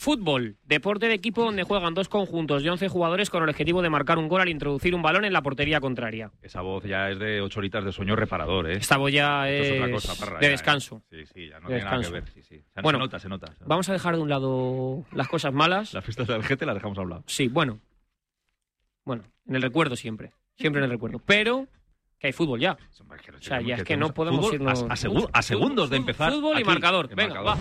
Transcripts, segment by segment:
Fútbol, deporte de equipo donde juegan dos conjuntos de 11 jugadores con el objetivo de marcar un gol al introducir un balón en la portería contraria. Esa voz ya es de 8 horitas de sueño reparador, ¿eh? Esta voz ya Esto es otra cosa, Parra, de ya, descanso. Sí, ya no de tiene nada descanso. que ver. Sí. Bueno, se nota. Vamos a dejar de un lado las cosas malas. Las fiestas del Gete las dejamos a un lado. Sí, bueno, en el recuerdo siempre en el recuerdo. Pero que hay fútbol ya. O sea, ya es que no podemos irnos... A segundos de empezar. Fútbol y aquí, marcador. Venga, va.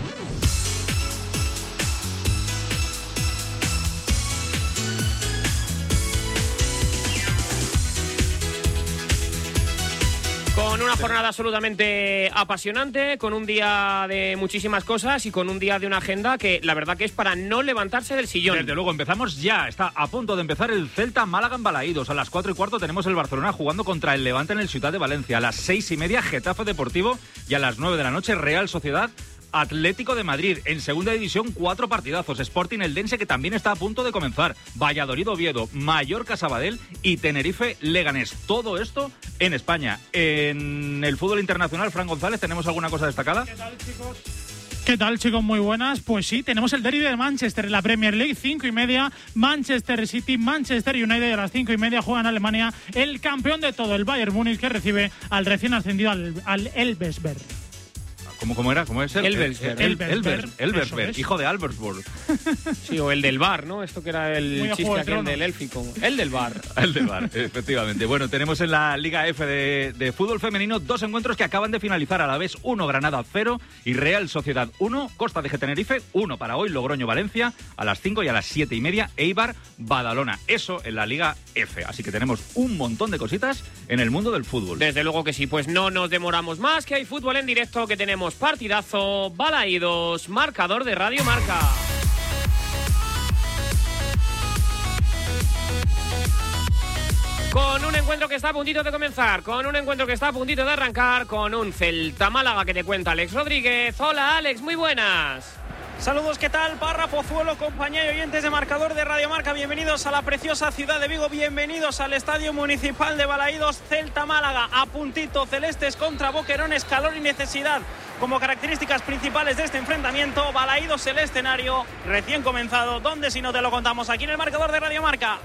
Con una jornada absolutamente apasionante, con un día de muchísimas cosas y con un día de una agenda que la verdad que es para no levantarse del sillón. Desde luego, empezamos ya. Está a punto de empezar el Celta Málaga en Balaídos. A las 4:15 tenemos el Barcelona jugando contra el Levante en el Ciutat de Valencia. A las 6:30 Getafe Deportivo y a las 9 de la noche Real Sociedad Atlético de Madrid. En segunda división 4 partidazos. Sporting Eldense, que también está a punto de comenzar. Valladolid Oviedo, Mallorca Sabadell y Tenerife Leganés. Todo esto en España. En el fútbol internacional, Fran González, ¿tenemos alguna cosa destacada? ¿Qué tal, chicos? Muy buenas. Pues sí, tenemos el derbi de Manchester en la Premier League, 5:30. Manchester City, Manchester United a las 5:30 juega en Alemania el campeón de todo, el Bayern Múnich, que recibe al recién ascendido al Elversberg. ¿Cómo era? ¿Cómo es el? Elversberg, hijo de Albersburg. Sí, o el del bar, ¿no? Esto que era el chiste aquel del élfico. El del bar. El del bar, efectivamente. Bueno, tenemos en la Liga F de fútbol femenino 2 encuentros que acaban de finalizar. A la vez 1 Granada 0 y Real Sociedad 1, Costa de Tenerife 1 para hoy, Logroño Valencia a las 5 y a las 7:30 Eibar Badalona. Eso en la Liga F. Así que tenemos un montón de cositas en el mundo del fútbol. Desde luego que sí, pues no nos demoramos más, que hay fútbol en directo, que tenemos partidazo, Balaídos, marcador de Radio Marca. Con un encuentro que está a puntito de comenzar, con un encuentro que está a puntito de arrancar, con un Celta Málaga que te cuenta Alex Rodríguez. Hola Alex, muy buenas. Saludos, ¿qué tal? Parra, Pozuelo, compañía y oyentes de marcador de Radio Marca. Bienvenidos a la preciosa ciudad de Vigo, bienvenidos al Estadio Municipal de Balaídos. Celta Málaga a puntito, celestes contra boquerones, calor y necesidad como características principales de este enfrentamiento. Balaídos el escenario recién comenzado, donde si no te lo contamos aquí en el marcador de Radio Marca.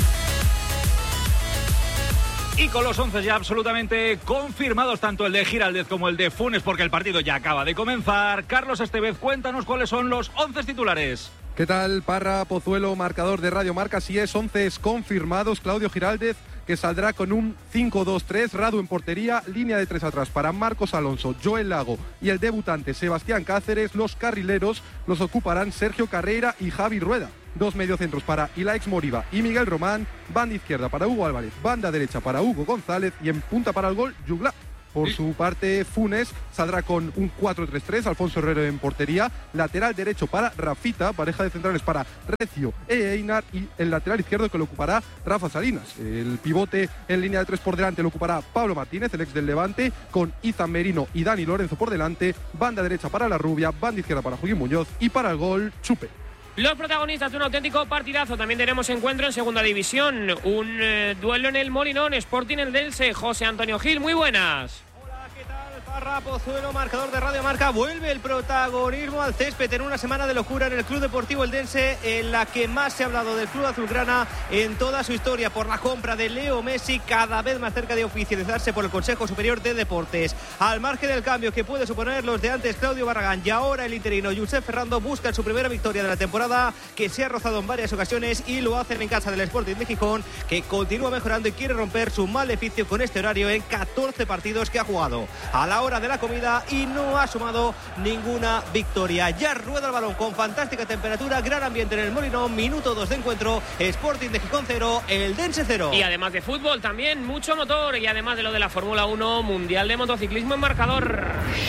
Y con los 11 ya absolutamente confirmados, tanto el de Giraldez como el de Funes, porque el partido ya acaba de comenzar. Carlos Estevez, cuéntanos cuáles son los 11 titulares. ¿Qué tal, Parra, Pozuelo, marcador de Radio Marca? Así es, 11 confirmados. Claudio Giraldez, que saldrá con un 5-2-3, Radu en portería, línea de 3 atrás para Marcos Alonso, Joel Lago y el debutante Sebastián Cáceres. Los carrileros los ocuparán Sergio Carreira y Javi Rueda. 2 mediocentros para Ilaix Moriba y Miguel Román, banda izquierda para Hugo Álvarez, banda derecha para Hugo González y en punta para el gol, Jugla. Por su parte, Funes saldrá con un 4-3-3, Alfonso Herrero en portería, lateral derecho para Rafita, pareja de centrales para Recio e Einar y el lateral izquierdo que lo ocupará Rafa Salinas. El pivote en línea de 3 por delante lo ocupará Pablo Martínez, el ex del Levante, con Izan Merino y Dani Lorenzo por delante, banda derecha para La Rubia, banda izquierda para Joaquín Muñoz y para el gol, Chupe. Los protagonistas de un auténtico partidazo. También tenemos encuentro en segunda división. Un duelo en el Molinón, Sporting Eldense. José Antonio Gil, muy buenas. Parra, Pozuelo, marcador de Radio Marca. Vuelve el protagonismo al césped en una semana de locura en el Club Deportivo Eldense, en la que más se ha hablado del club azulgrana en toda su historia, por la compra de Leo Messi, cada vez más cerca de oficializarse por el Consejo Superior de Deportes. Al margen del cambio que puede suponer los de antes Claudio Barragán y ahora el interino Josep Ferrando, buscan su primera victoria de la temporada, que se ha rozado en varias ocasiones, y lo hacen en casa del Sporting de Gijón, que continúa mejorando y quiere romper su maleficio con este horario en 14 partidos que ha jugado. A la hora de la comida y no ha sumado ninguna victoria. Ya rueda el balón con fantástica temperatura, gran ambiente en el Molinón, minuto 2 de encuentro, Sporting de Gijón 0, Eldense 0. Y además de fútbol también mucho motor, y además de lo de la Fórmula 1, Mundial de Motociclismo en marcador.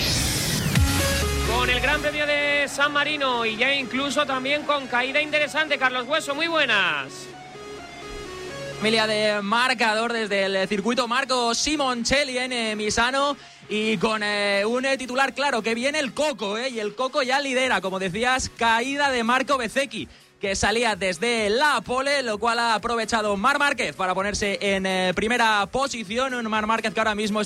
Con el Gran Premio de San Marino y ya incluso también con caída interesante. Carlos Hueso, muy buenas. Familia de marcador desde el circuito Marco Simoncelli en Misano, y con un titular claro, que viene el Coco, y el Coco ya lidera, como decías, caída de Marco Bezzecchi, que salía desde la pole, lo cual ha aprovechado Marc Márquez para ponerse en primera posición. Un Marc Márquez que ahora mismo está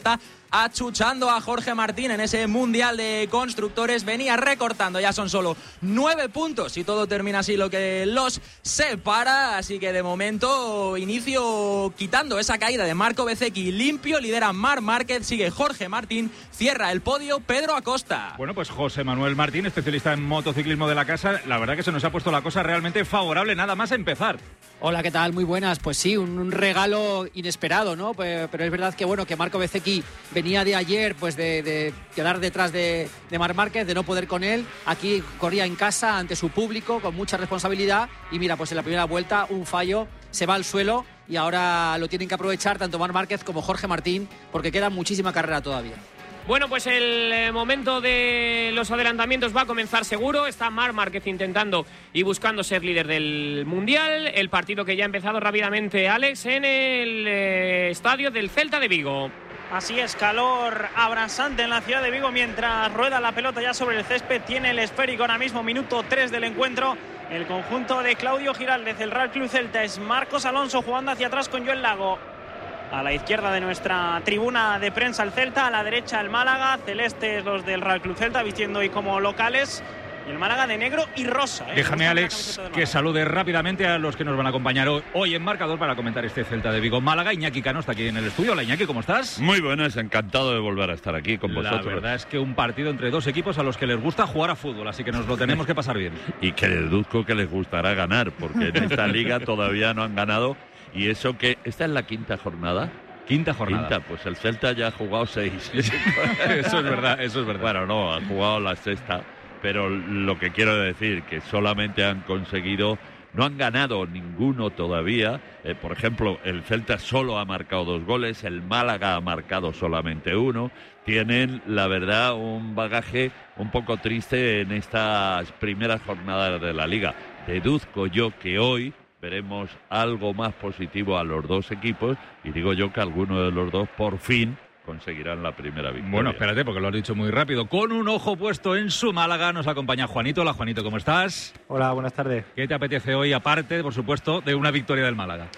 achuchando a Jorge Martín en ese Mundial de Constructores. Venía recortando, ya son solo 9 puntos y todo termina así lo que los separa. Así que de momento inicio quitando esa caída de Marco Bezzecchi limpio. Lidera Marc Márquez, sigue Jorge Martín, cierra el podio Pedro Acosta. Bueno, pues José Manuel Martín, especialista en motociclismo de la casa, la verdad que se nos ha puesto la cosa realmente favorable nada más empezar. Hola, ¿qué tal? Muy buenas. Pues sí, un regalo inesperado, ¿no? Pero es verdad que bueno, que Marco Bezzecchi venía de ayer pues de quedar detrás de Marc Márquez, de no poder con él. Aquí corría en casa ante su público con mucha responsabilidad y mira, pues en la primera vuelta un fallo, se va al suelo y ahora lo tienen que aprovechar tanto Marc Márquez como Jorge Martín porque queda muchísima carrera todavía. Bueno, pues el momento de los adelantamientos va a comenzar seguro. Está Marc Márquez intentando y buscando ser líder del Mundial. El partido que ya ha empezado rápidamente, Alex, en el estadio del Celta de Vigo. Así es, calor abrasante en la ciudad de Vigo mientras rueda la pelota ya sobre el césped. Tiene el esférico ahora mismo, minuto 3 del encuentro. El conjunto de Claudio Giraldez, el Real Club Celta, es Marcos Alonso jugando hacia atrás con Joel Lago. A la izquierda de nuestra tribuna de prensa el Celta, a la derecha el Málaga, celestes los del Real Club Celta, vistiendo hoy como locales, y el Málaga de negro y rosa. Déjame, Alex, que salude rápidamente a los que nos van a acompañar hoy en Marcador para comentar este Celta de Vigo Málaga. Iñaki Cano está aquí en el estudio. Hola, Iñaki, ¿cómo estás? Muy buenas, encantado de volver a estar aquí con vosotros. La verdad es que un partido entre dos equipos a los que les gusta jugar a fútbol, así que nos lo tenemos que pasar bien. Y que deduzco que les gustará ganar, porque en esta liga todavía no han ganado, y eso que esta es la quinta jornada. Quinta jornada. Pues el Celta ya ha jugado 6. Eso es verdad, eso es verdad. Bueno, no, ha jugado la sexta, pero lo que quiero decir que solamente han conseguido, no han ganado ninguno todavía. Por ejemplo, el Celta solo ha marcado 2 goles, el Málaga ha marcado solamente 1. Tienen, la verdad, un bagaje un poco triste en estas primeras jornadas de la Liga. Deduzco yo que hoy veremos algo más positivo a los dos equipos y digo yo que alguno de los dos por fin conseguirán la primera victoria. Bueno, espérate, porque lo has dicho muy rápido. Con un ojo puesto en su Málaga nos acompaña Juanito. Hola, Juanito, ¿cómo estás? Hola, buenas tardes. ¿Qué te apetece hoy, aparte, por supuesto, de una victoria del Málaga?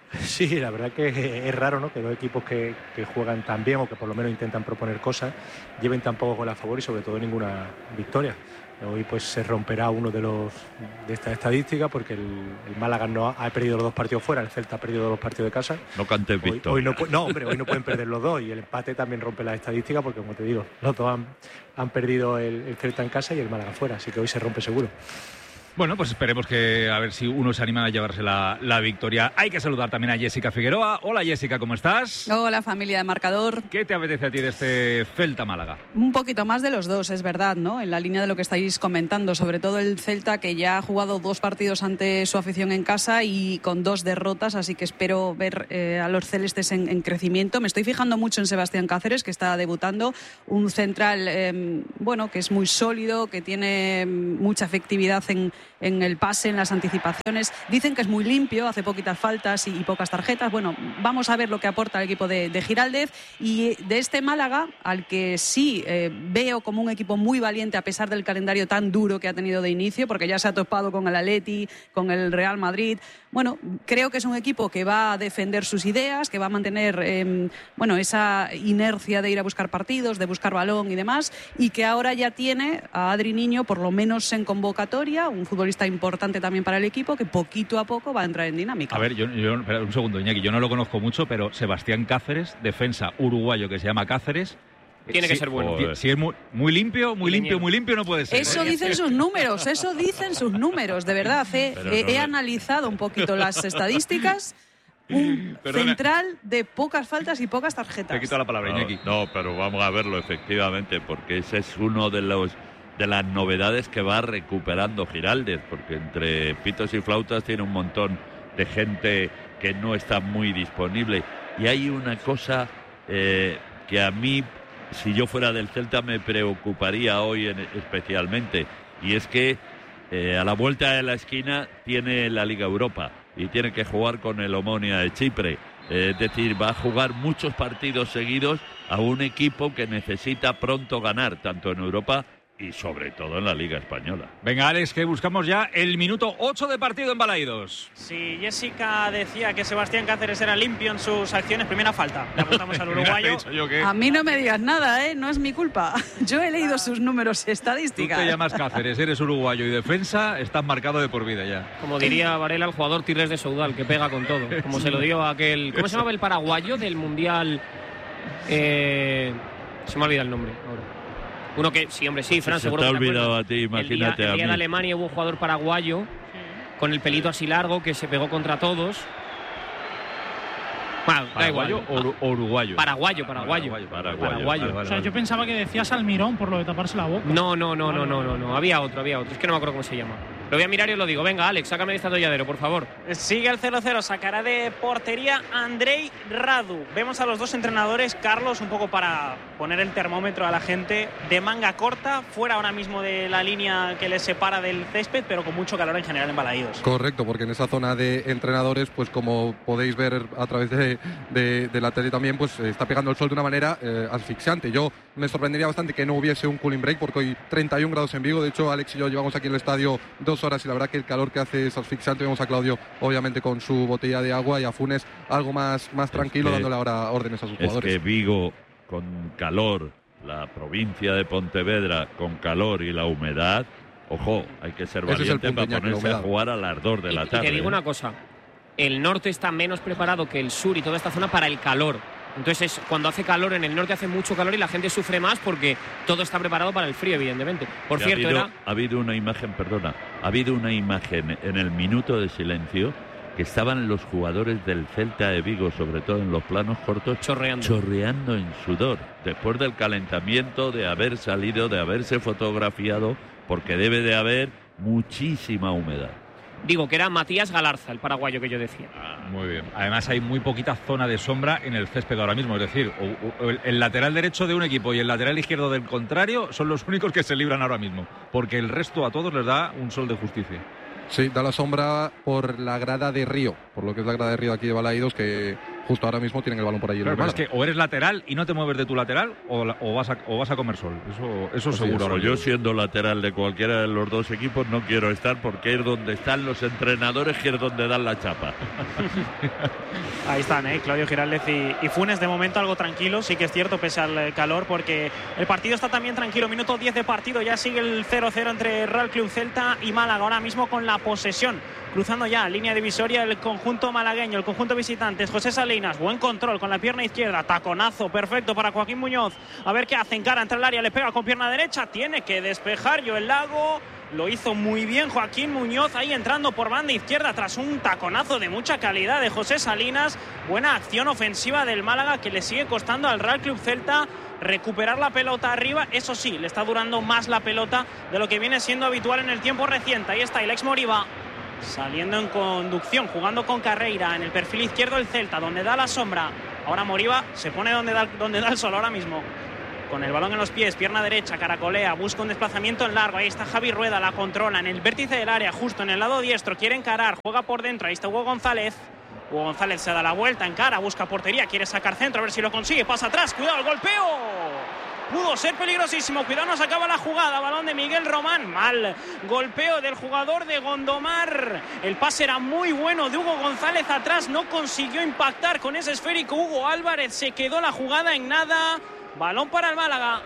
Sí, la verdad que es raro, ¿no?, que dos equipos que juegan tan bien o que por lo menos intentan proponer cosas lleven tan poco gol a favor y sobre todo ninguna victoria. Hoy pues se romperá uno de esta estadística porque el Málaga no ha perdido los 2 partidos fuera, el Celta ha perdido los partidos de casa. No cantes victoria. Hoy no pueden perder los dos y el empate también rompe la estadística porque, como te digo, los dos han perdido el Celta en casa y el Málaga fuera, así que hoy se rompe seguro. Bueno, pues esperemos que a ver si uno se anima a llevarse la victoria. Hay que saludar también a Jessica Figueroa. Hola, Jessica, ¿cómo estás? Hola, familia de Marcador. ¿Qué te apetece a ti de este Celta Málaga? Un poquito más de los dos, es verdad, ¿no? En la línea de lo que estáis comentando, sobre todo el Celta, que ya ha jugado 2 partidos ante su afición en casa y con 2 derrotas, así que espero ver a los celestes en crecimiento. Me estoy fijando mucho en Sebastián Cáceres, que está debutando, un central, que es muy sólido, que tiene mucha efectividad en el pase, en las anticipaciones. Dicen que es muy limpio, hace poquitas faltas y pocas tarjetas. Bueno, vamos a ver lo que aporta el equipo de Giraldez y de este Málaga, al que sí veo como un equipo muy valiente a pesar del calendario tan duro que ha tenido de inicio, porque ya se ha topado con el Atleti, con el Real Madrid. Bueno, creo que es un equipo que va a defender sus ideas, que va a mantener esa inercia de ir a buscar partidos, de buscar balón y demás, y que ahora ya tiene a Adri Niño por lo menos en convocatoria, un futbolista importante también para el equipo que poquito a poco va a entrar en dinámica. A ver, yo espera un segundo, Iñaki, yo no lo conozco mucho, pero Sebastián Cáceres, defensa uruguayo que se llama Cáceres, tiene que ser bueno. Si es muy limpio, no puede ser. Eso dicen sus números, de verdad. He analizado un poquito las estadísticas. Un central de pocas faltas y pocas tarjetas. Te quito la palabra, Iñaki. No, pero vamos a verlo efectivamente, porque ese es uno de las novedades que va recuperando Giraldez, porque entre pitos y flautas tiene un montón de gente que no está muy disponible. Y hay una cosa que a mí, si yo fuera del Celta, me preocuparía hoy especialmente, y es que a la vuelta de la esquina tiene la Liga Europa y tiene que jugar con el Omonia de Chipre. Es decir, va a jugar muchos partidos seguidos a un equipo que necesita pronto ganar, tanto en Europa y sobre todo en la Liga Española. Venga, Alex, que buscamos ya el minuto 8 de partido en Balaídos. Sí, Jessica decía que Sebastián Cáceres era limpio en sus acciones. Primera falta. Le apuntamos al uruguayo. A mí no me digas nada, no es mi culpa. Yo he leído sus números estadísticas. Tú te llamas Cáceres, eres uruguayo y defensa, estás marcado de por vida ya. Como diría Varela, el jugador Tirres de Soudal, que pega con todo. Como se lo dio a aquel... ¿Cómo se llamaba el paraguayo del Mundial? Se me ha olvidado el nombre ahora. Uno que, sí, hombre, sí, Fran, seguro que te ha olvidado a ti, imagínate el día a mí. de Alemania hubo un jugador paraguayo con el pelito así largo que se pegó contra todos. Bueno, da igual. ¿O uruguayo? Paraguayo. Vale. O sea, yo pensaba que decías Almirón por lo de taparse la boca. No. Había otro. Es que no me acuerdo cómo se llama. Lo voy a mirar y os lo digo. Venga, Alex, sácame de este atolladero, por favor. Sigue el 0-0, sacará de portería Andrei Radu. Vemos a los dos entrenadores, Carlos, un poco para poner el termómetro a la gente, de manga corta, fuera ahora mismo de la línea que les separa del césped, pero con mucho calor en general en Balaídos. Correcto, porque en esa zona de entrenadores, pues como podéis ver a través de la tele también, pues está pegando el sol de una manera asfixiante. Yo me sorprendería bastante que no hubiese un cooling break, porque hoy 31 grados en Vigo. De hecho, Alex y yo llevamos aquí en el estadio 2 horas y la verdad que el calor que hace es asfixiante. Vemos a Claudio obviamente con su botella de agua y a Funes algo más tranquilo, dándole ahora órdenes a sus jugadores. Es que Vigo con calor, la provincia de Pontevedra con calor y la humedad, ojo, hay que ser valiente para ponerse a jugar al ardor de la tarde. Y te digo una cosa, el norte está menos preparado que el sur y toda esta zona para el calor. Entonces, cuando hace calor, en el norte hace mucho calor y la gente sufre más porque todo está preparado para el frío, evidentemente. Por cierto, ha habido una imagen en el minuto de silencio que estaban los jugadores del Celta de Vigo, sobre todo en los planos cortos, chorreando en sudor, después del calentamiento, de haber salido, de haberse fotografiado, porque debe de haber muchísima humedad. Digo que era Matías Galarza, el paraguayo que yo decía. Muy bien. Además hay muy poquita zona de sombra en el césped ahora mismo. Es decir, el lateral derecho de un equipo y el lateral izquierdo del contrario son los únicos que se libran ahora mismo. Porque el resto a todos les da un sol de justicia. Sí, da la sombra por la grada de Río, por lo que es la grada de Río aquí de Balaídos, que justo ahora mismo tienen el balón por allí. Claro, pero es que o eres lateral y no te mueves de tu lateral o vas a comer sol. Eso seguro. Yo siendo lateral de cualquiera de los dos equipos no quiero estar, porque es donde están los entrenadores, que es donde dan la chapa. Ahí están, Claudio Giraldez y Funes, de momento algo tranquilo, sí que es cierto, pese al calor, porque el partido está también tranquilo. Minuto 10 de partido, ya sigue el 0-0 entre Real Club Celta y Málaga, ahora mismo con la posesión. Cruzando ya línea divisoria el conjunto malagueño, el conjunto visitantes. José Salinas, buen control con la pierna izquierda, taconazo perfecto para Joaquín Muñoz. A ver qué hace, encara entre el área, le pega con pierna derecha, tiene que despejar Joel Lago. Lo hizo muy bien Joaquín Muñoz, ahí entrando por banda izquierda tras un taconazo de mucha calidad de José Salinas. Buena acción ofensiva del Málaga, que le sigue costando al Real Club Celta recuperar la pelota arriba. Eso sí, le está durando más la pelota de lo que viene siendo habitual en el tiempo reciente. Ahí está Ilex Moriba saliendo en conducción, jugando con Carreira en el perfil izquierdo el Celta, donde da la sombra. Ahora Moriba se pone donde da el sol ahora mismo, con el balón en los pies, pierna derecha, caracolea, busca un desplazamiento en largo. Ahí está Javi Rueda, la controla en el vértice del área, justo en el lado diestro, quiere encarar, juega por dentro. Ahí está Hugo González. Hugo González se da la vuelta, encara, busca portería, quiere sacar centro, a ver si lo consigue, pasa atrás, cuidado, el golpeo. Pudo ser peligrosísimo, cuidado, no se acaba la jugada. Balón de Miguel Román, mal golpeo del jugador de Gondomar. El pase era muy bueno de Hugo González atrás, no consiguió impactar con ese esférico Hugo Álvarez, se quedó la jugada en nada. Balón para el Málaga,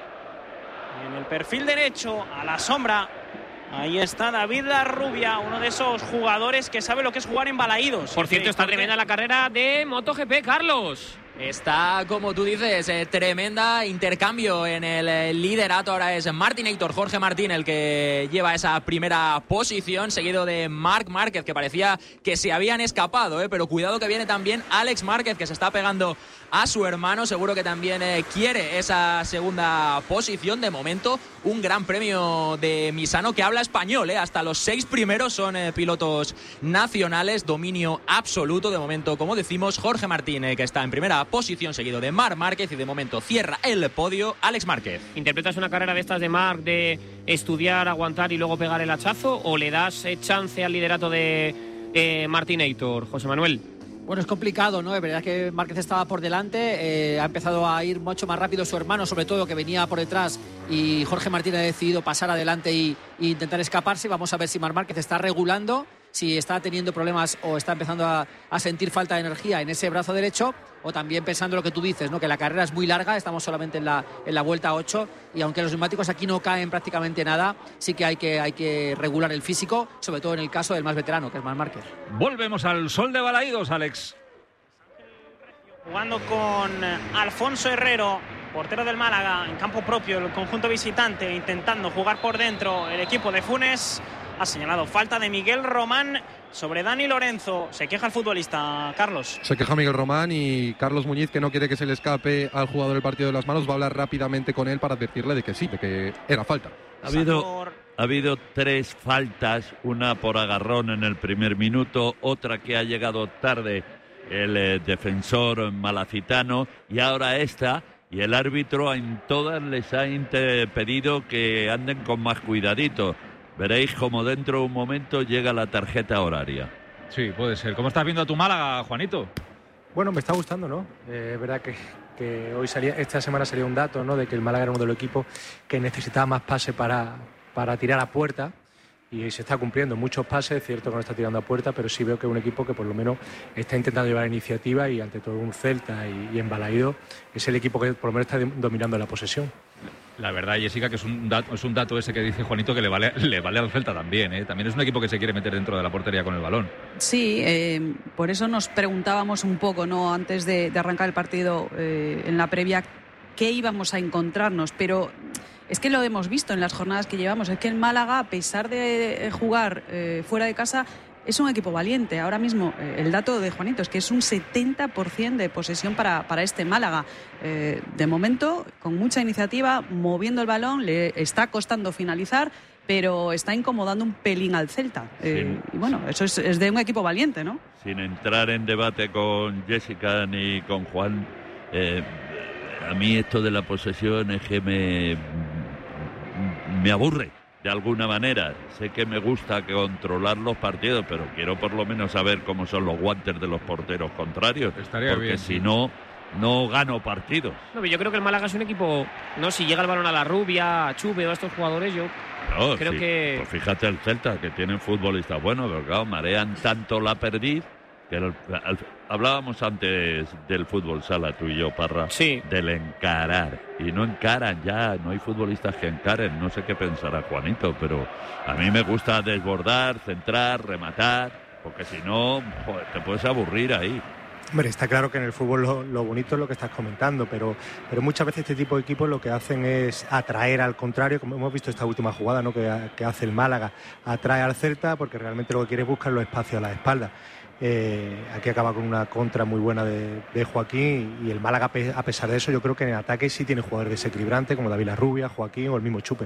en el perfil derecho, a la sombra. Ahí está David Larrubia, uno de esos jugadores que sabe lo que es jugar en Balaídos. Por cierto, está tremenda la carrera de MotoGP, Carlos. Está, como tú dices, tremenda intercambio en el liderato. Ahora es Martinator, Jorge Martín, el que lleva esa primera posición, seguido de Marc Márquez, que parecía que se habían escapado, pero cuidado que viene también Alex Márquez, que se está pegando a su hermano. Seguro que también quiere esa segunda posición. De momento, un gran premio de Misano que habla español, hasta los 6 primeros son pilotos nacionales, dominio absoluto. De momento, como decimos, Jorge Martín, que está en primera posición, seguido de Marc Márquez, y de momento cierra el podio Alex Márquez. ¿Interpretas una carrera de estas de Marc de estudiar, aguantar y luego pegar el hachazo, o le das chance al liderato de Martinator, José Manuel? Bueno, es complicado, ¿no? Es verdad que Márquez estaba por delante, ha empezado a ir mucho más rápido su hermano, sobre todo, que venía por detrás, y Jorge Martín ha decidido pasar adelante y intentar escaparse. Vamos a ver si Marc Márquez está regulando, si está teniendo problemas o está empezando a sentir falta de energía en ese brazo derecho, o también pensando lo que tú dices, ¿no? Que la carrera es muy larga, estamos solamente en la vuelta 8, y aunque los neumáticos aquí no caen prácticamente nada, sí que hay que regular el físico, sobre todo en el caso del más veterano, que es Marc Márquez. Volvemos al Sol de Balaídos, Alex. Jugando con Alfonso Herrero, portero del Málaga, en campo propio, el conjunto visitante, intentando jugar por dentro el equipo de Funes. Ha señalado falta de Miguel Román sobre Dani Lorenzo. Se queja el futbolista, Carlos. Se queja Miguel Román, y Carlos Muñiz, que no quiere que se le escape al jugador el partido de las manos, va a hablar rápidamente con él para advertirle de que sí, de que era falta. Ha habido 3 faltas, una por agarrón en el primer minuto, otra que ha llegado tarde el defensor malacitano, y ahora esta, y el árbitro en todas les ha pedido que anden con más cuidadito. Veréis como dentro de un momento llega la tarjeta horaria. Sí, puede ser. ¿Cómo estás viendo a tu Málaga, Juanito? Bueno, me está gustando, ¿no? Es verdad que hoy esta semana salía un dato, ¿no? De que el Málaga era uno de los equipos que necesitaba más pase para tirar a puerta, y se está cumpliendo muchos pases. Es cierto que no está tirando a puerta, pero sí veo que es un equipo que por lo menos está intentando llevar iniciativa, y ante todo un Celta y en Balaídos es el equipo que por lo menos está dominando la posesión. La verdad, Jessica, que es un dato ese que dice Juanito que le vale al Celta también, ¿eh? También es un equipo que se quiere meter dentro de la portería con el balón. Sí, por eso nos preguntábamos un poco, ¿no? Antes de arrancar el partido, en la previa, qué íbamos a encontrarnos, pero es que lo hemos visto en las jornadas que llevamos. Es que el Málaga, a pesar de jugar fuera de casa, es un equipo valiente. Ahora mismo, el dato de Juanito es que es un 70% de posesión para este Málaga. De momento, con mucha iniciativa, moviendo el balón, le está costando finalizar, pero está incomodando un pelín al Celta. Y bueno, eso es de un equipo valiente, ¿no? Sin entrar en debate con Jessica ni con Juan, a mí esto de la posesión es que me aburre. De alguna manera, sé que me gusta controlar los partidos, pero quiero por lo menos saber cómo son los guantes de los porteros contrarios. Estaría porque bien, si no gano partidos. No, yo creo que el Málaga es un equipo, no, si llega el balón a la Rubia, a Chuve o a estos jugadores, yo creo que... Pues fíjate el Celta, que tienen futbolistas buenos, pero claro, marean tanto la perdiz, que hablábamos antes del fútbol sala, tú y yo, Parra, sí, del encarar, y no encaran ya, no hay futbolistas que encaren. No sé qué pensará Juanito, pero a mí me gusta desbordar, centrar, rematar, porque si no, te puedes aburrir ahí. Hombre, está claro que en el fútbol lo bonito es lo que estás comentando, pero muchas veces este tipo de equipos lo que hacen es atraer al contrario, como hemos visto esta última jugada, ¿no? que hace el Málaga, atrae al Celta porque realmente lo que quiere es buscar los espacios a la espalda. Aquí acaba con una contra muy buena de Joaquín, y el Málaga, a pesar de eso, yo creo que en el ataque sí tiene jugadores desequilibrantes como David Larrubia, Joaquín o el mismo Chupe.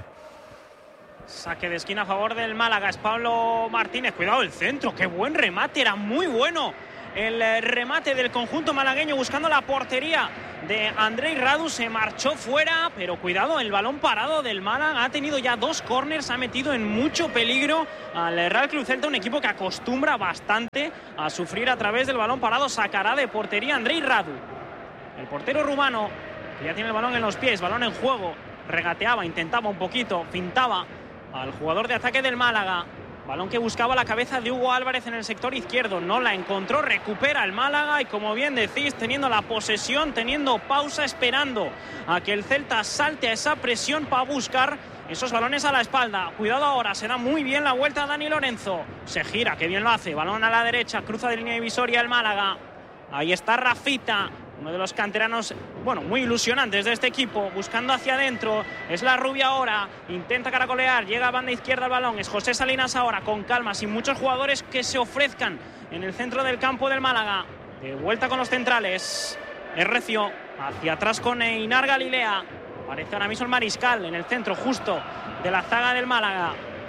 Saque de esquina a favor del Málaga, es Pablo Martínez. Cuidado el centro, qué buen remate, era muy bueno el remate del conjunto malagueño buscando la portería de Andrei Radu. Se marchó fuera, pero cuidado, el balón parado del Málaga ha tenido ya 2 córners, ha metido en mucho peligro al Real Club Celta, un equipo que acostumbra bastante a sufrir a través del balón parado. Sacará de portería Andrei Radu, el portero rumano, que ya tiene el balón en los pies, balón en juego, regateaba, intentaba un poquito, pintaba al jugador de ataque del Málaga. Balón que buscaba la cabeza de Hugo Álvarez en el sector izquierdo, no la encontró, recupera el Málaga, y como bien decís, teniendo la posesión, teniendo pausa, esperando a que el Celta salte a esa presión para buscar esos balones a la espalda. Cuidado ahora, se da muy bien la vuelta a Dani Lorenzo, se gira, que bien lo hace, balón a la derecha, cruza de línea divisoria el Málaga. Ahí está Rafita, uno de los canteranos, bueno, muy ilusionantes de este equipo, buscando hacia adentro. Es Larrubia ahora, intenta caracolear, llega a banda izquierda el balón, es José Salinas ahora, con calma, sin muchos jugadores que se ofrezcan en el centro del campo del Málaga. De vuelta con los centrales, es Recio, hacia atrás con Einar Galilea. Aparece ahora mismo el Mariscal en el centro justo de la zaga del Málaga.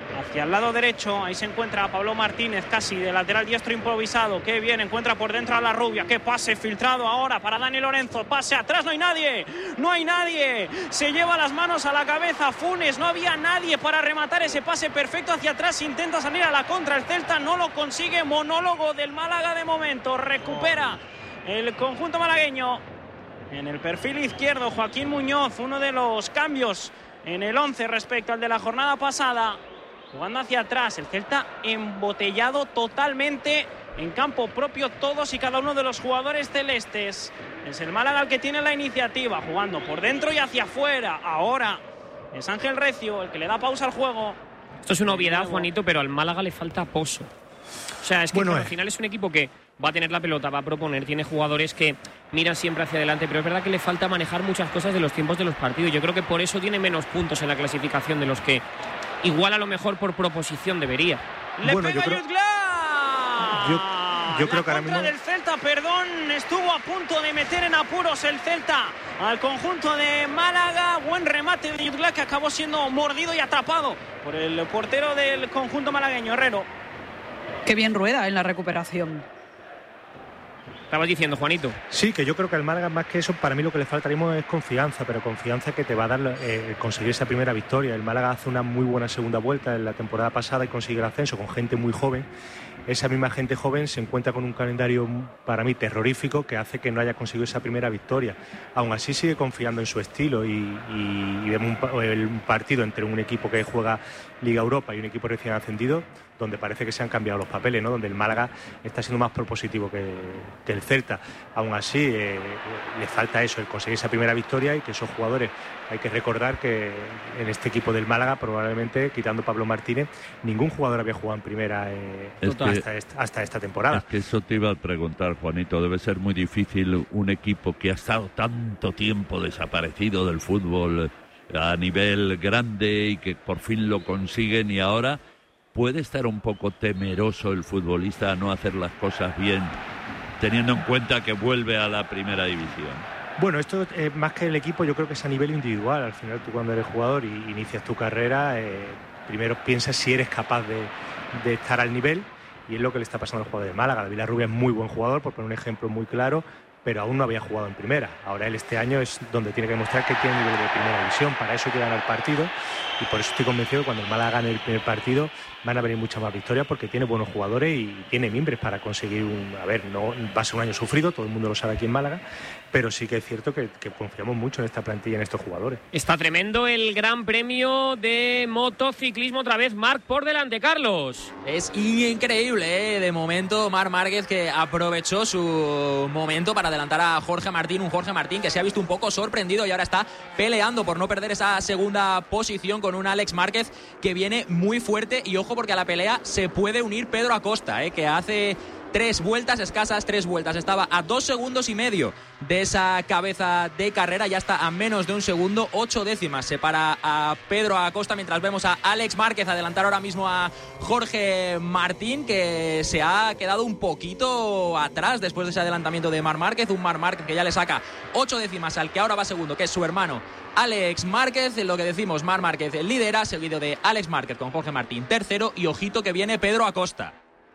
hacia el lado derecho. Ahí se encuentra Pablo Martínez, casi de lateral diestro improvisado. Qué bien, encuentra por dentro a La Rubia. Qué pase filtrado ahora para Dani Lorenzo. Pase atrás, no hay nadie. No hay nadie. Se lleva las manos a la cabeza Funes. No había nadie para rematar ese pase perfecto hacia atrás. Intenta salir a la contra. El Celta no lo consigue. Monólogo del Málaga de momento. Recupera el conjunto malagueño. En el perfil izquierdo, Joaquín Muñoz, uno de los cambios en el 11 respecto al de la jornada pasada. Jugando hacia atrás, el Celta embotellado totalmente en campo propio, todos y cada uno de los jugadores celestes. Es el Málaga el que tiene la iniciativa, jugando por dentro y hacia afuera. Ahora es Ángel Recio el que le da pausa al juego. Esto es una obviedad, Juanito, pero al Málaga le falta pozo. O sea, es que al final es un equipo que va a tener la pelota, va a proponer, tiene jugadores que miran siempre hacia adelante, pero es verdad que le falta manejar muchas cosas de los tiempos de los partidos. Yo creo que por eso tiene menos puntos en la clasificación de los que igual a lo mejor por proposición debería. Bueno, yo creo que ahora mismo del Celta, estuvo a punto de meter en apuros el Celta al conjunto de Málaga. Buen remate de Jutgla que acabó siendo mordido y atrapado por el portero del conjunto malagueño, Herrero. Qué bien Rueda en la recuperación. Estabas diciendo, Juanito. Sí, que yo creo que al Málaga, más que eso, para mí lo que le falta ahora mismo es confianza, pero confianza que te va a dar conseguir esa primera victoria. El Málaga hace una muy buena segunda vuelta en la temporada pasada y consigue el ascenso con gente muy joven. Esa misma gente joven se encuentra con un calendario para mí terrorífico que hace que no haya conseguido esa primera victoria. Aún así sigue confiando en su estilo y vemos un partido entre un equipo que juega Liga Europa y un equipo recién ascendido, donde parece que se han cambiado los papeles, ¿no? Donde el Málaga está siendo más propositivo que el Celta. Aún así le falta eso, el conseguir esa primera victoria, y que esos jugadores, hay que recordar que en este equipo del Málaga probablemente, quitando Pablo Martínez, ningún jugador había jugado en primera hasta esta temporada. Es que eso te iba a preguntar, Juanito. Debe ser muy difícil un equipo que ha estado tanto tiempo desaparecido del fútbol a nivel grande y que por fin lo consiguen, y ahora puede estar un poco temeroso el futbolista a no hacer las cosas bien, teniendo en cuenta que vuelve a la primera división. Bueno, esto más que el equipo, yo creo que es a nivel individual. Al final tú, cuando eres jugador y inicias tu carrera, primero piensas si eres capaz de estar al nivel, y es lo que le está pasando al jugador de Málaga. David Larrubia es muy buen jugador, por poner un ejemplo muy claro, pero aún no había jugado en primera. Ahora él este año es donde tiene que demostrar que tiene nivel de primera división. Para eso hay que ganar el partido, y por eso estoy convencido que cuando el Málaga gane el primer partido van a venir muchas más victorias, porque tiene buenos jugadores y tiene mimbres para conseguir no va a ser un año sufrido, todo el mundo lo sabe aquí en Málaga, pero sí que es cierto que confiamos mucho en esta plantilla, en estos jugadores. Está tremendo el Gran Premio de motociclismo, otra vez Marc por delante, Carlos. Es increíble, ¿eh? De momento Marc Márquez, que aprovechó su momento para adelantar a Jorge Martín, un Jorge Martín que se ha visto un poco sorprendido y ahora está peleando por no perder esa segunda posición con un Alex Márquez que viene muy fuerte. Y ojo, porque a la pelea se puede unir Pedro Acosta, que hace 3 vueltas, escasas 3 vueltas, estaba a 2 segundos y medio de esa cabeza de carrera, ya está a menos de 1 segundo, 8 décimas separa a Pedro Acosta, mientras vemos a Alex Márquez adelantar ahora mismo a Jorge Martín, que se ha quedado un poquito atrás después de ese adelantamiento de Marc Márquez, un Marc Márquez que ya le saca 8 décimas al que ahora va segundo, que es su hermano Alex Márquez. Lo que decimos, Marc Márquez lidera, seguido de Alex Márquez con Jorge Martín tercero, y ojito que viene Pedro Acosta.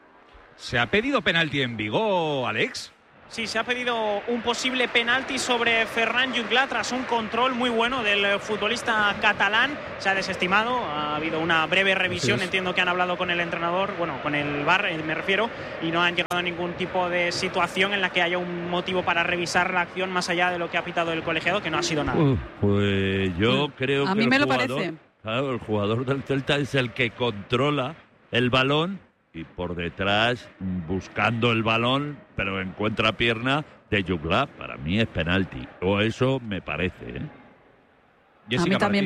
¿Se ha pedido penalti en Vigo, Alex? Sí, se ha pedido un posible penalti sobre Ferran Jutgla tras un control muy bueno del futbolista catalán. Se ha desestimado, ha habido una breve revisión, entiendo que han hablado con el entrenador, con el VAR me refiero, y no han llegado a ningún tipo de situación en la que haya un motivo para revisar la acción más allá de lo que ha pitado el colegiado, que no ha sido nada. Pues yo creo a que mí me lo parece. Claro, el jugador del Celta es el que controla el balón, y por detrás, buscando el balón, pero encuentra pierna de Jutgla. Para mí es penalti, o eso me parece, Jessica, a mí también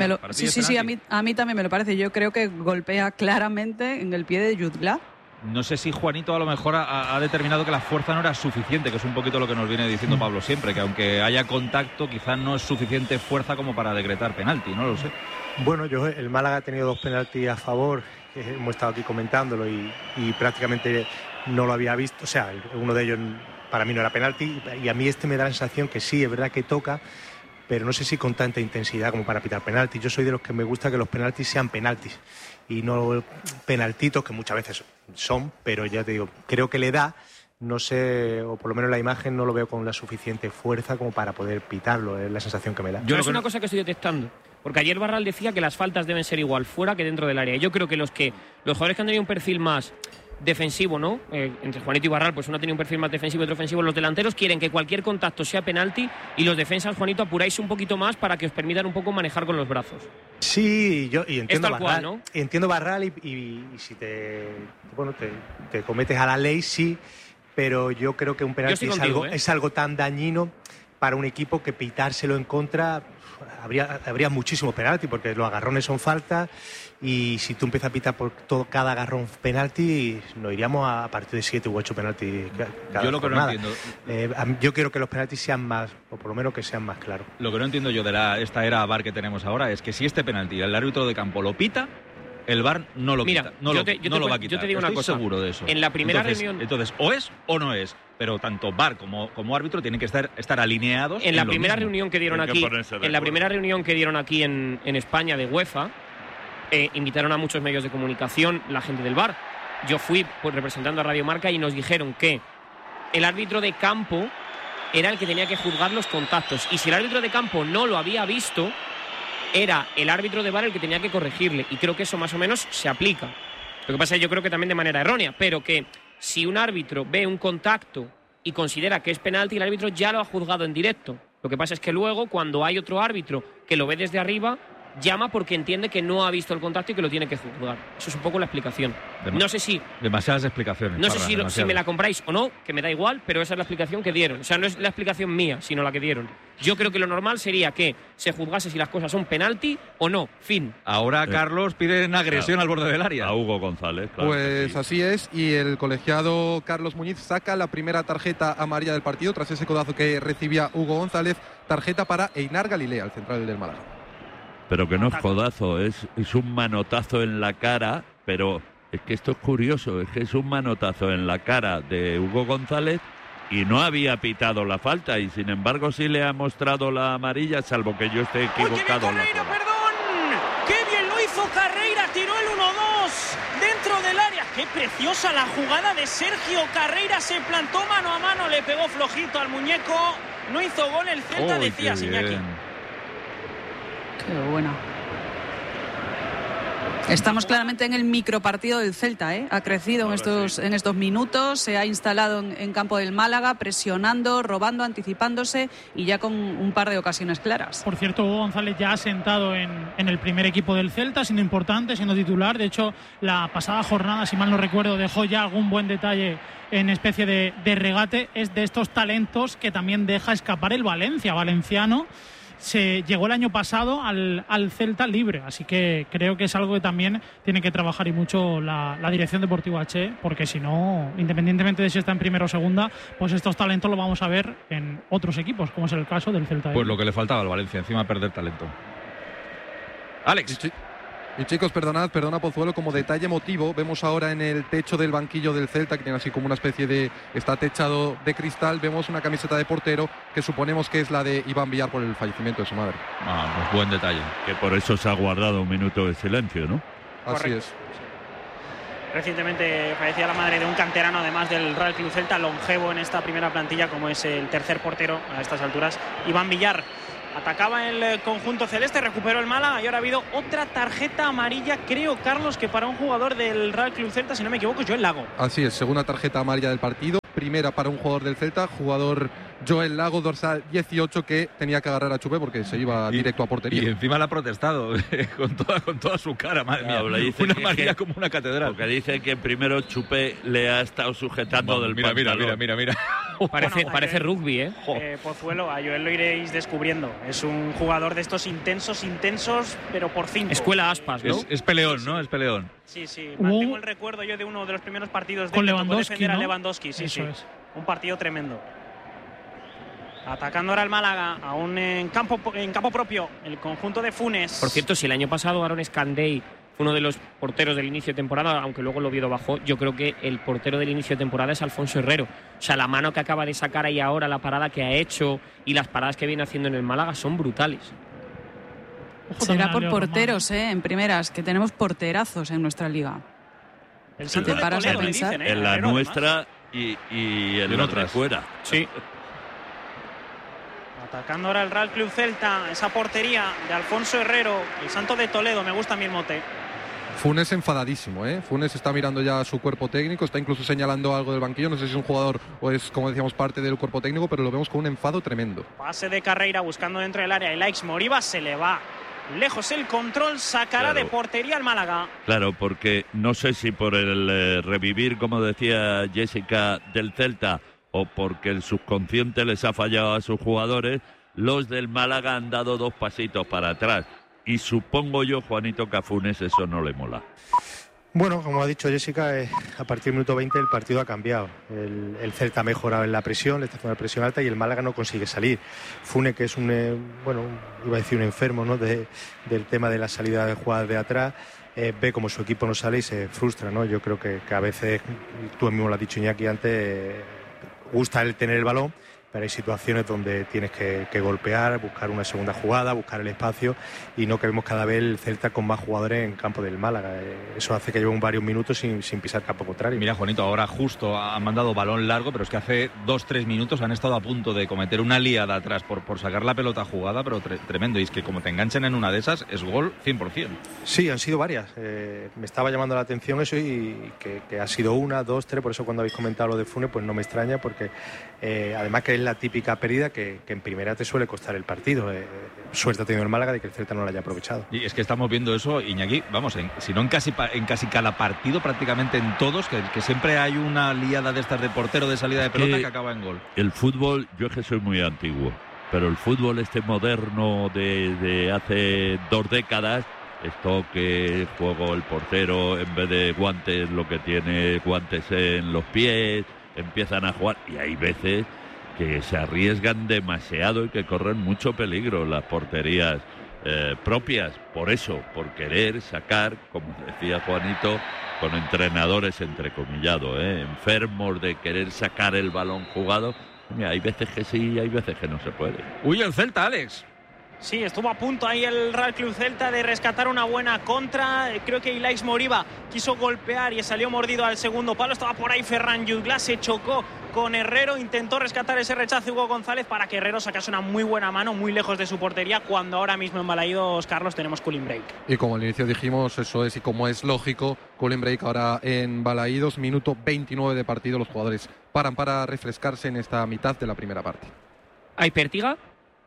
a mí también me lo parece. Yo creo que golpea claramente en el pie de Jutgla. No sé si Juanito a lo mejor ha determinado que la fuerza no era suficiente, que es un poquito lo que nos viene diciendo Pablo siempre, que aunque haya contacto quizás no es suficiente fuerza como para decretar penalti, no lo sé. Bueno, el Málaga ha tenido 2 penaltis a favor, que hemos estado aquí comentándolo, y prácticamente no lo había visto. O sea, uno de ellos para mí no era penalti, y a mí me da la sensación que sí, es verdad que toca, pero no sé si con tanta intensidad como para pitar penaltis. Yo soy de los que me gusta que los penaltis sean penaltis y no penaltitos, que muchas veces son, pero ya te digo, creo que le da, no sé, o por lo menos la imagen no lo veo con la suficiente fuerza como para poder pitarlo, es la sensación que me da. Es una cosa que estoy detectando, porque ayer Barral decía que las faltas deben ser igual fuera que dentro del área. Yo creo que los jugadores que han tenido un perfil más defensivo, ¿no? Entre Juanito y Barral, pues uno tiene un perfil más defensivo y otro ofensivo. Los delanteros quieren que cualquier contacto sea penalti y los defensas, Juanito, apuráis un poquito más para que os permitan un poco manejar con los brazos. Sí, y entiendo Barral, cual, ¿no? Entiendo Barral y si te cometes a la ley, sí, pero yo creo que un penalti es algo tan dañino para un equipo que pitárselo en contra. Habría muchísimos penaltis porque los agarrones son faltas y si tú empiezas a pitar por cada agarrón penalti nos iríamos a partir de 7 u 8 penaltis cada yo lo que jornada. no entiendo, yo quiero que los penaltis sean más, o por lo menos que sean más claros. Lo que no entiendo yo de esta era VAR que tenemos ahora es que si este penalti el árbitro de campo lo pita, el VAR no lo quita, no lo va a quitar. Yo te digo una cosa, seguro de eso. En la primera reunión... Entonces, o es o no es, pero tanto VAR como árbitro tienen que estar alineados. En la primera reunión que dieron aquí, en España de UEFA, invitaron a muchos medios de comunicación la gente del VAR. Yo fui representando a Radio Marca y nos dijeron que el árbitro de campo era el que tenía que juzgar los contactos, y si el árbitro de campo no lo había visto, era el árbitro de VAR el que tenía que corregirle, y creo que eso más o menos se aplica. Lo que pasa es que yo creo que también de manera errónea, pero que si un árbitro ve un contacto y considera que es penalti, el árbitro ya lo ha juzgado en directo. Lo que pasa es que luego, cuando hay otro árbitro que lo ve desde arriba, llama porque entiende que no ha visto el contacto y que lo tiene que juzgar. Eso es un poco la explicación. No sé si... Demasiadas explicaciones. No sé si me la compráis o no, que me da igual, pero esa es la explicación que dieron. O sea, no es la explicación mía, sino la que dieron. Yo creo que lo normal sería que se juzgase si las cosas son penalti o no. Fin. Ahora, Carlos, piden agresión al borde del área. A Hugo González, claro. Pues así es, y el colegiado Carlos Muñiz saca la primera tarjeta amarilla del partido tras ese codazo que recibía Hugo González. Tarjeta para Einar Galilea, el central del Málaga. Pero que no es codazo, es un manotazo en la cara, pero es que esto es curioso, es que es un manotazo en la cara de Hugo González y no había pitado la falta, y sin embargo sí le ha mostrado la amarilla, salvo que yo esté equivocado. ¡Qué bien lo hizo Carreira! Tiró el 1-2 dentro del área. ¡Qué preciosa la jugada de Sergio Carreira! Se plantó mano a mano, le pegó flojito al muñeco. No hizo gol el Celta, decía Iñaki. Qué buena. Estamos claramente en el micropartido del Celta, ¿eh? Ha crecido en estos minutos, se ha instalado en campo del Málaga, presionando, robando, anticipándose y ya con un par de ocasiones claras. Por cierto, Hugo González ya ha sentado en el primer equipo del Celta, siendo importante, siendo titular. De hecho, la pasada jornada, si mal no recuerdo, dejó ya algún buen detalle en especie de regate. Es de estos talentos que también deja escapar el valenciano. Se llegó el año pasado al Celta libre, así que creo que es algo que también tiene que trabajar y mucho la dirección deportiva Che, porque si no, independientemente de si está en primera o segunda, pues estos talentos los vamos a ver en otros equipos, como es el caso del Celta. Pues lo que le faltaba al Valencia, encima perder talento. Alex. Y chicos, perdona Pozuelo, como detalle emotivo, vemos ahora en el techo del banquillo del Celta, que tiene así como una especie de... está techado de cristal, vemos una camiseta de portero que suponemos que es la de Iván Villar por el fallecimiento de su madre. Pues buen detalle. Que por eso se ha guardado un minuto de silencio, ¿no? Así es. Recientemente fallecía la madre de un canterano, además del Real Club Celta, longevo en esta primera plantilla, como es el tercer portero a estas alturas, Iván Villar. Atacaba el conjunto celeste, recuperó el Málaga y ahora ha habido otra tarjeta amarilla, creo, Carlos, que para un jugador del Real Club Celta, si no me equivoco, Joel Lago. Así es, segunda tarjeta amarilla del partido, primera para un jugador del Celta, jugador Joel Lago, dorsal 18, que tenía que agarrar a Chupe porque se iba directo a portería. Y encima le ha protestado con toda su cara, madre mía. Una amarilla como una catedral. Porque dice que primero Chupe le ha estado sujetando del pantalón. Mira. Parece rugby, ¿eh? Pozuelo, a Joel lo iréis descubriendo. Es un jugador de estos intensos, pero por 5. Escuela Aspas, ¿no? Es peleón, ¿no? Es peleón. Sí. Mantengo el recuerdo yo de uno de los primeros partidos de Lewandowski, ¿no? a Lewandowski. Sí. Es. Un partido tremendo. Atacando ahora el Málaga, aún en campo propio, el conjunto de Funes. Por cierto, si el año pasado Aaron Scandey fue uno de los porteros del inicio de temporada, aunque luego el Oviedo bajó. Yo creo que el portero del inicio de temporada es Alfonso Herrero. O sea, la mano que acaba de sacar ahí ahora, la parada que ha hecho y las paradas que viene haciendo en el Málaga son brutales. Será por porteros, en primeras, que tenemos porterazos en nuestra liga. Si te paras a pensar. En la nuestra y en la de fuera. Sí. Atacando ahora el Real Club Celta, esa portería de Alfonso Herrero, el Santo de Toledo, me gusta a mí el mote. Funes enfadadísimo, Funes está mirando ya a su cuerpo técnico, está incluso señalando algo del banquillo, no sé si es un jugador o es, como decíamos, parte del cuerpo técnico, pero lo vemos con un enfado tremendo. Pase de Carreira buscando dentro del área, el Aix Moriba se le va lejos el control, sacará de portería al Málaga. Claro, porque no sé si por el revivir, como decía Jessica, del Celta, o porque el subconsciente les ha fallado a sus jugadores, los del Málaga han dado 2 pasitos para atrás. Y supongo yo, Juanito, que a Funes eso no le mola. Bueno, como ha dicho Jessica, a partir del minuto 20 el partido ha cambiado. El Celta ha mejorado en la presión, le está haciendo una presión alta y el Málaga no consigue salir. Funes, que es iba a decir un enfermo, ¿no?, del tema de la salida de jugadas de atrás, ve como su equipo no sale y se frustra, ¿no? Yo creo que a veces, tú mismo lo has dicho, Iñaki, antes, gusta el tener el balón, pero hay situaciones donde tienes que golpear, buscar una segunda jugada, buscar el espacio, y no que vemos cada vez el Celta con más jugadores en campo del Málaga. Eso hace que lleven varios minutos sin pisar campo contrario. Mira, Juanito, ahora justo han mandado balón largo, pero es que hace 2-3 minutos han estado a punto de cometer una liada atrás por sacar la pelota jugada, pero tremendo. Y es que como te enganchen en una de esas, es gol 100%. Sí, han sido varias. Me estaba llamando la atención eso, y que ha sido 1, 2, 3, por eso cuando habéis comentado lo de Funes, pues no me extraña, porque además que es la típica pérdida que en primera te suele costar el partido. Suerte ha tenido el Málaga de que el Celta no lo haya aprovechado. Y es que estamos viendo eso, Iñaki, vamos, si no en casi cada partido, prácticamente en todos, que siempre hay una liada de estas de portero de salida de pelota que acaba en gol. El fútbol, yo es que soy muy antiguo, pero el fútbol moderno de hace 2 décadas, esto que juego el portero en vez de guantes, lo que tiene guantes en los pies, empiezan a jugar, y hay veces que se arriesgan demasiado y que corren mucho peligro las porterías propias, por eso, por querer sacar, como decía Juanito, con entrenadores entrecomillados, enfermos de querer sacar el balón jugado. Mira, hay veces que sí, hay veces que no se puede. Uy, el Celta, Alex. Sí, estuvo a punto ahí el Real Club Celta de rescatar una buena contra. Creo que Ilaix Moriba quiso golpear y salió mordido al segundo palo. Estaba por ahí Ferran Jutgla, se chocó con Herrero, intentó rescatar ese rechazo Hugo González para que Herrero sacase una muy buena mano, muy lejos de su portería, cuando ahora mismo en Balaídos, Carlos, tenemos cooling break. Y como al inicio dijimos, eso es, y como es lógico, cooling break ahora en Balaídos, minuto 29 de partido, los jugadores paran para refrescarse en esta mitad de la primera parte. ¿Hay pértiga?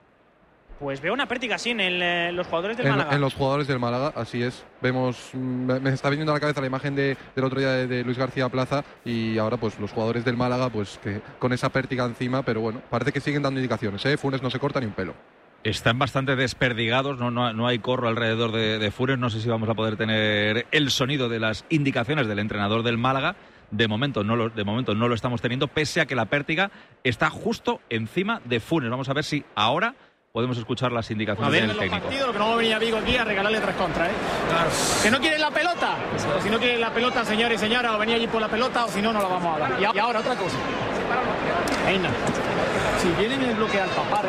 Pues veo una pértiga, sí, en los jugadores del Málaga. En los jugadores del Málaga, así es. Vemos, me está viniendo a la cabeza la imagen del otro día de Luis García Plaza, y ahora pues los jugadores del Málaga pues que con esa pértiga encima, pero bueno, parece que siguen dando indicaciones, Funes no se corta ni un pelo. Están bastante desperdigados, no hay corro alrededor de Funes, no sé si vamos a poder tener el sonido de las indicaciones del entrenador del Málaga. De momento no lo estamos teniendo, pese a que la pértiga está justo encima de Funes. Vamos a ver si ahora podemos escuchar las indicaciones del técnico. Partido, que no va a venir a Vigo aquí a regalarle 3 contras, Claro. ¿Que no quieren la pelota? O si no quieren la pelota, señores y señoras, o venir allí por la pelota, o si no, no la vamos a dar. Y ahora otra cosa. Venga. Si vienen a bloquear el papar,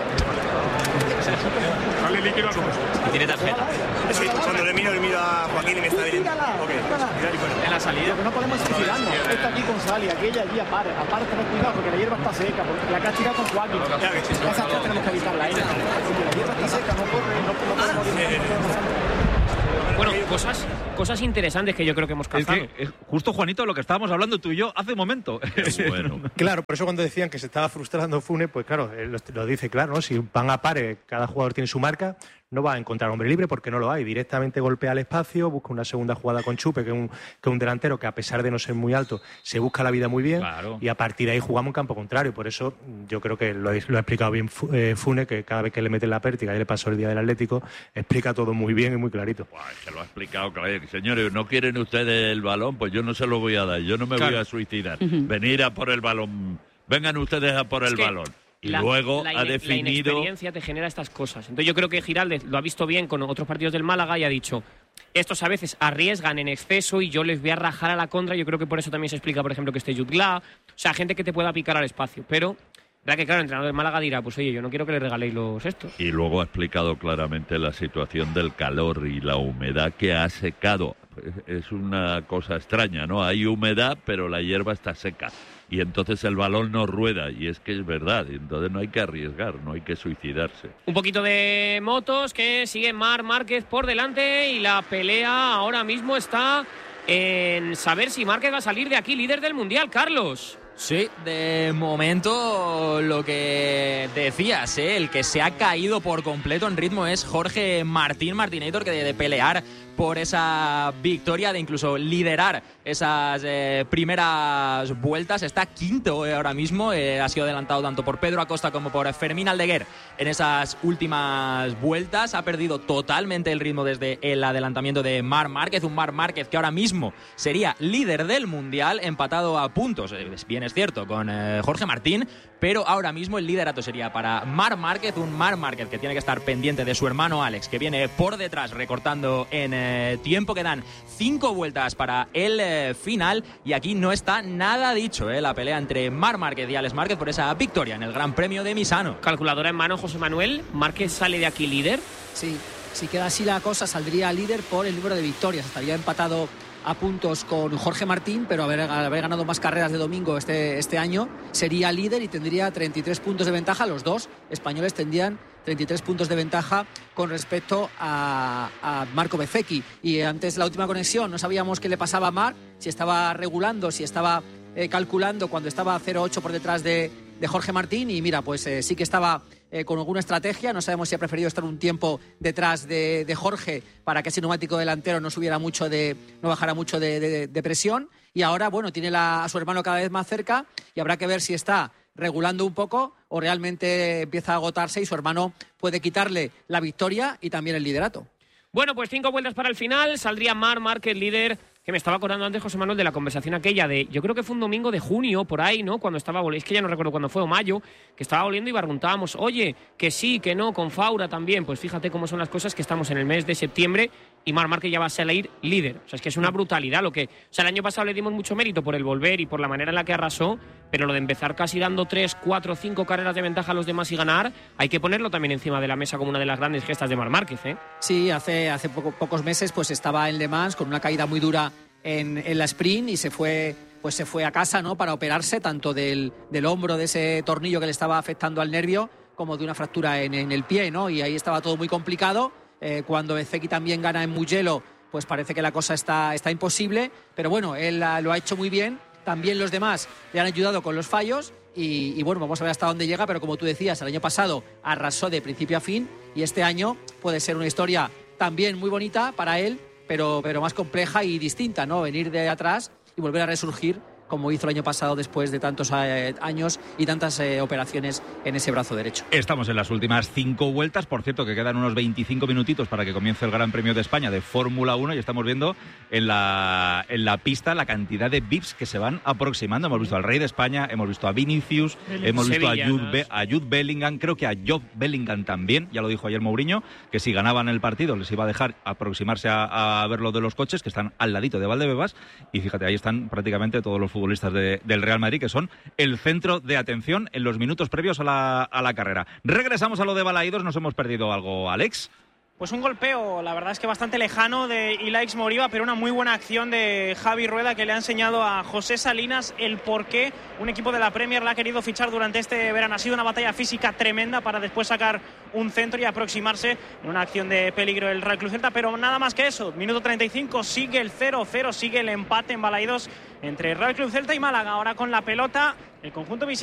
Dale líquido a su y tiene tarjeta. Sí, cuando le miro a Joaquín y me está viendo. En la salida. Que no podemos suicidarnos. Esta aquí con Sali, aquella allí aparte, tener cuidado porque la hierba está seca, porque la que ha tirado con Joaquín. Esa acá tenemos que evitarla. La hierba está seca, no corre, no podemos. Bueno, cosas interesantes que yo creo que hemos cazado. Es justo, Juanito, lo que estábamos hablando tú y yo hace un momento. Bueno. Claro, por eso cuando decían que se estaba frustrando Funes, pues claro, él lo dice claro, ¿no? Si van a pares, cada jugador tiene su marca, no va a encontrar hombre libre porque no lo hay. Directamente golpea el espacio, busca una segunda jugada con Chupe, que es un delantero que a pesar de no ser muy alto, se busca la vida muy bien, claro. Y a partir de ahí jugamos en campo contrario. Por eso yo creo que lo ha explicado bien Funes, que cada vez que le mete la pértiga, y le pasó el día del Atlético, explica todo muy bien y muy clarito. Es que lo ha explicado claro. Señores, ¿no quieren ustedes el balón? Pues yo no se lo voy a dar, yo no me voy a suicidar. Venir a por el balón, vengan ustedes a por el balón. Y luego ha definido... La inexperiencia te genera estas cosas. Entonces yo creo que Giraldez lo ha visto bien con otros partidos del Málaga y ha dicho, estos a veces arriesgan en exceso y yo les voy a rajar a la contra. Yo creo que por eso también se explica, por ejemplo, que esté Jutgla. O sea, gente que te pueda picar al espacio. Pero, verdad que claro, el entrenador de Málaga dirá, pues oye, yo no quiero que le regaléis los estos. Y luego ha explicado claramente la situación del calor y la humedad que ha secado. Es una cosa extraña, ¿no? Hay humedad, pero la hierba está seca. Y entonces el balón no rueda, y es que es verdad, entonces no hay que arriesgar, no hay que suicidarse. Un poquito de motos, que sigue Marc Márquez por delante, y la pelea ahora mismo está en saber si Márquez va a salir de aquí líder del Mundial, Carlos. Sí, de momento lo que decías, el que se ha caído por completo en ritmo es Jorge Martinator, que de pelear por esa victoria, de incluso liderar esas primeras vueltas, está quinto ahora mismo, ha sido adelantado tanto por Pedro Acosta como por Fermín Aldeguer en esas últimas vueltas, ha perdido totalmente el ritmo desde el adelantamiento de Marc Márquez, un Marc Márquez que ahora mismo sería líder del Mundial, empatado a puntos, bien es cierto, con Jorge Martín, pero ahora mismo el liderato sería para Marc Márquez, un Marc Márquez que tiene que estar pendiente de su hermano Alex, que viene por detrás recortando en tiempo. Quedan 5 vueltas para el final y aquí no está nada dicho, la pelea entre Marc Márquez y Alex Márquez por esa victoria en el Gran Premio de Misano. Calculadora en mano, José Manuel, ¿Márquez sale de aquí líder? Sí, si queda así la cosa saldría líder por el número de victorias, estaría empatado a puntos con Jorge Martín, pero haber ganado más carreras de domingo este año, sería líder y tendría 33 puntos de ventaja. Los dos españoles tendrían 33 puntos de ventaja con respecto a Marco Bezzecchi. Y antes de la última conexión no sabíamos qué le pasaba a Marc, si estaba regulando, si estaba calculando cuando estaba 0,8 por detrás de Jorge Martín, y mira, pues sí que estaba con alguna estrategia. No sabemos si ha preferido estar un tiempo detrás de Jorge para que ese neumático delantero no bajara mucho de presión, y ahora, bueno, tiene a su hermano cada vez más cerca y habrá que ver si está regulando un poco o realmente empieza a agotarse y su hermano puede quitarle la victoria y también el liderato. Bueno, pues 5 vueltas para el final, saldría Marc Márquez líder, que me estaba acordando antes, José Manuel, de la conversación aquella de, yo creo que fue un domingo de junio, por ahí, ¿no? Cuando estaba, es que ya no recuerdo cuándo fue, o mayo, que estaba volviendo y preguntábamos, oye, que sí, que no, con Faura también. Pues fíjate cómo son las cosas, que estamos en el mes de septiembre y Marc Márquez ya va a salir líder. O sea, es que es una brutalidad lo que... O sea, el año pasado le dimos mucho mérito por el volver y por la manera en la que arrasó, pero lo de empezar casi dando 3, 4, 5 carreras de ventaja a los demás y ganar, hay que ponerlo también encima de la mesa como una de las grandes gestas de Marc Márquez, ¿eh? Sí, hace pocos meses pues estaba en Le Mans con una caída muy dura en la sprint y se fue a casa, ¿no?, para operarse tanto del hombro, de ese tornillo que le estaba afectando al nervio, como de una fractura en el pie, ¿no? Y ahí estaba todo muy complicado. Cuando Bezzecchi también gana en Mugello, pues parece que la cosa está imposible, pero bueno, él lo ha hecho muy bien. También los demás le han ayudado con los fallos y bueno, vamos a ver hasta dónde llega, pero como tú decías, el año pasado arrasó de principio a fin y este año puede ser una historia también muy bonita para él, pero más compleja y distinta, ¿no? Venir de atrás y volver a resurgir como hizo el año pasado después de tantos años y tantas operaciones en ese brazo derecho. Estamos en las últimas 5 vueltas, por cierto que quedan unos 25 minutitos para que comience el Gran Premio de España de Fórmula 1 y estamos viendo en la pista la cantidad de VIPs que se van aproximando. Hemos visto al Rey de España, hemos visto a Vinicius, hemos visto a Jude Bellingham, creo que a Job Bellingham también, ya lo dijo ayer Mourinho, que si ganaban el partido les iba a dejar aproximarse a ver lo de los coches que están al ladito de Valdebebas, y fíjate, ahí están prácticamente todos los futbolistas del Real Madrid, que son el centro de atención en los minutos previos a la carrera. Regresamos a lo de Balaídos. ¿Nos hemos perdido algo, Alex? Pues un golpeo, la verdad es que bastante lejano de Ilaix Moriba, pero una muy buena acción de Javi Rueda, que le ha enseñado a José Salinas el por qué un equipo de la Premier la ha querido fichar durante este verano. Ha sido una batalla física tremenda para después sacar un centro y aproximarse en una acción de peligro el Real Club Celta, pero nada más que eso. Minuto 35, sigue el 0-0, sigue el empate en Balaídos entre Real Club Celta y Málaga. Ahora con la pelota el conjunto visitante.